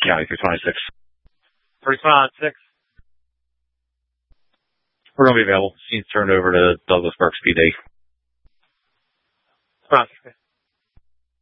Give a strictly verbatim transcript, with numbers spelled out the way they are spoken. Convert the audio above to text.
County, three twenty-six. three twenty-six. We're going to be available. Scene's turned over to Douglas Burks P D. Roger.